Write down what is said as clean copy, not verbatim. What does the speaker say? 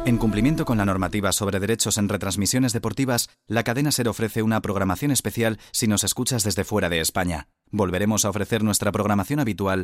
En cumplimiento con la normativa sobre derechos en retransmisiones deportivas, la cadena SER ofrece una programación especial si nos escuchas desde fuera de España. Volveremos a ofrecer nuestra programación habitual